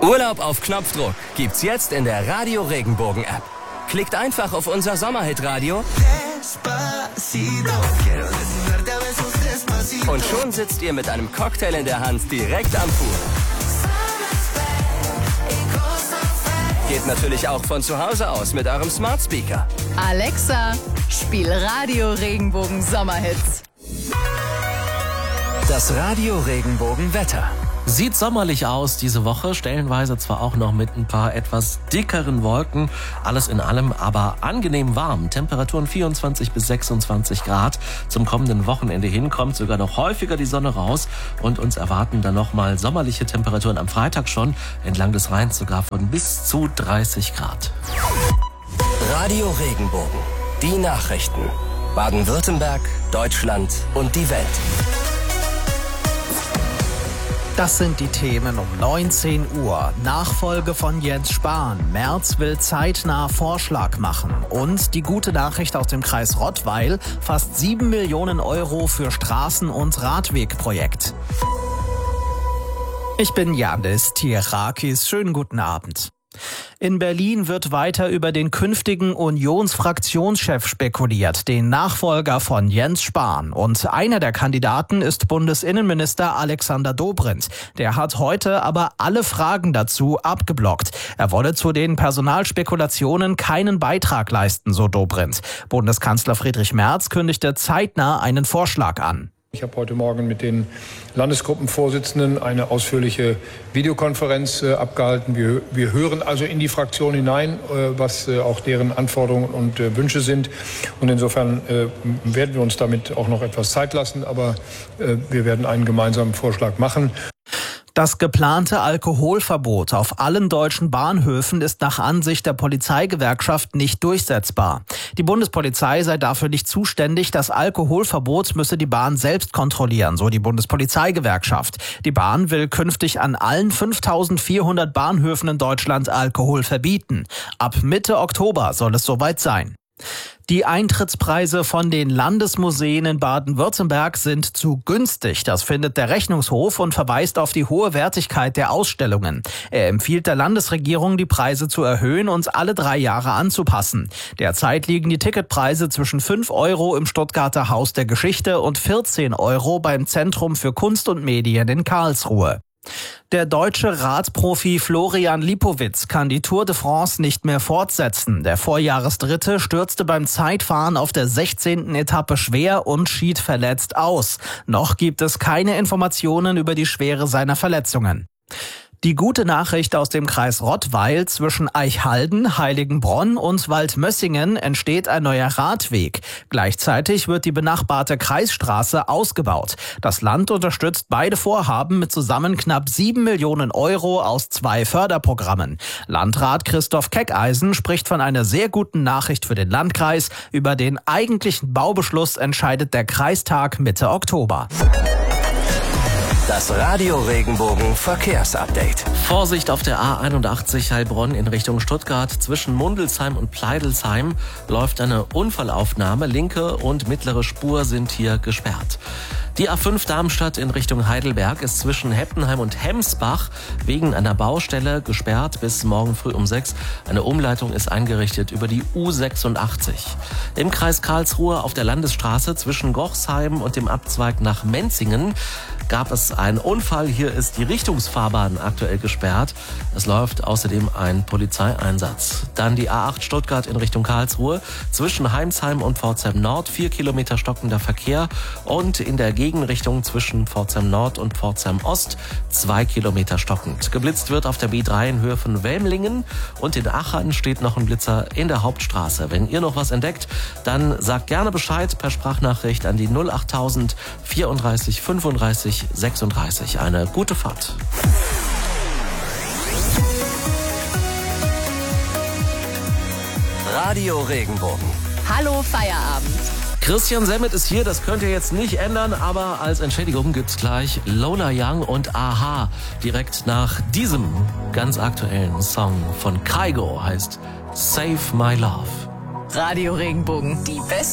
Urlaub auf Knopfdruck gibt's jetzt in der Radio Regenbogen App. Klickt einfach auf unser Sommerhit-Radio und schon sitzt ihr mit einem Cocktail in der Hand direkt am Pool. Geht natürlich auch von zu Hause aus mit eurem Smart Speaker. Alexa, spiel Radio Regenbogen Sommerhits. Das Radio Regenbogen Wetter. Sieht sommerlich aus diese Woche, stellenweise zwar auch noch mit ein paar etwas dickeren Wolken, alles in allem aber angenehm warm. Temperaturen 24 bis 26 Grad. Zum kommenden Wochenende hin kommt sogar noch häufiger die Sonne raus und uns erwarten dann nochmal sommerliche Temperaturen am Freitag schon, entlang des Rheins sogar von bis zu 30 Grad. Radio Regenbogen, die Nachrichten. Baden-Württemberg, Deutschland und die Welt. Das sind die Themen um 19 Uhr. Nachfolge von Jens Spahn. Merz will zeitnah Vorschlag machen. Und die gute Nachricht aus dem Kreis Rottweil. Fast 7 Millionen Euro für Straßen- und Radwegprojekt. Ich bin Janis Tierakis. Schönen guten Abend. In Berlin wird weiter über den künftigen Unionsfraktionschef spekuliert, den Nachfolger von Jens Spahn. Und einer der Kandidaten ist Bundesinnenminister Alexander Dobrindt. Der hat heute aber alle Fragen dazu abgeblockt. Er wolle zu den Personalspekulationen keinen Beitrag leisten, so Dobrindt. Bundeskanzler Friedrich Merz kündigte zeitnah einen Vorschlag an. Ich habe heute Morgen mit den Landesgruppenvorsitzenden eine ausführliche Videokonferenz abgehalten. Wir hören also in die Fraktion hinein, was auch deren Anforderungen und Wünsche sind. Und insofern werden wir uns damit auch noch etwas Zeit lassen. Aber wir werden einen gemeinsamen Vorschlag machen. Das geplante Alkoholverbot auf allen deutschen Bahnhöfen ist nach Ansicht der Polizeigewerkschaft nicht durchsetzbar. Die Bundespolizei sei dafür nicht zuständig. Das Alkoholverbot müsse die Bahn selbst kontrollieren, so die Bundespolizeigewerkschaft. Die Bahn will künftig an allen 5.400 Bahnhöfen in Deutschland Alkohol verbieten. Ab Mitte Oktober soll es soweit sein. Die Eintrittspreise von den Landesmuseen in Baden-Württemberg sind zu günstig. Das findet der Rechnungshof und verweist auf die hohe Wertigkeit der Ausstellungen. Er empfiehlt der Landesregierung, die Preise zu erhöhen und alle 3 Jahre anzupassen. Derzeit liegen die Ticketpreise zwischen 5 Euro im Stuttgarter Haus der Geschichte und 14 Euro beim Zentrum für Kunst und Medien in Karlsruhe. Der deutsche Radprofi Florian Lipowitz kann die Tour de France nicht mehr fortsetzen. Der Vorjahresdritte stürzte beim Zeitfahren auf der 16. Etappe schwer und schied verletzt aus. Noch gibt es keine Informationen über die Schwere seiner Verletzungen. Die gute Nachricht aus dem Kreis Rottweil: zwischen Eichhalden, Heiligenbronn und Waldmössingen entsteht ein neuer Radweg. Gleichzeitig wird die benachbarte Kreisstraße ausgebaut. Das Land unterstützt beide Vorhaben mit zusammen knapp 7 Millionen Euro aus 2 Förderprogrammen. Landrat Christoph Keckeisen spricht von einer sehr guten Nachricht für den Landkreis. Über den eigentlichen Baubeschluss entscheidet der Kreistag Mitte Oktober. Das Radio Regenbogen Verkehrsupdate. Vorsicht auf der A81 Heilbronn in Richtung Stuttgart. Zwischen Mundelsheim und Pleidelsheim läuft eine Unfallaufnahme. Linke und mittlere Spur sind hier gesperrt. Die A5 Darmstadt in Richtung Heidelberg ist zwischen Heppenheim und Hemsbach wegen einer Baustelle gesperrt bis morgen früh um 6. Eine Umleitung ist eingerichtet über die U86. Im Kreis Karlsruhe auf der Landesstraße zwischen Gochsheim und dem Abzweig nach Menzingen gab es einen Unfall. Hier ist die Richtungsfahrbahn aktuell gesperrt. Es läuft außerdem ein Polizeieinsatz. Dann die A8 Stuttgart in Richtung Karlsruhe zwischen Heimsheim und Pforzheim Nord. 4 Kilometer stockender Verkehr. Und in der Gegenrichtung zwischen Pforzheim Nord und Pforzheim Ost 2 Kilometer stockend. Geblitzt wird auf der B3 in Höhe von Welmlingen. Und in Achern steht noch ein Blitzer in der Hauptstraße. Wenn ihr noch was entdeckt, dann sagt gerne Bescheid per Sprachnachricht an die 08000 34 35 36. Eine gute Fahrt. Radio Regenbogen. Hallo Feierabend. Christian Semmet ist hier, das könnt ihr jetzt nicht ändern, aber als Entschädigung gibt's gleich Lola Young und Aha. Direkt nach diesem ganz aktuellen Song von Kygo heißt Save My Love. Radio Regenbogen, die beste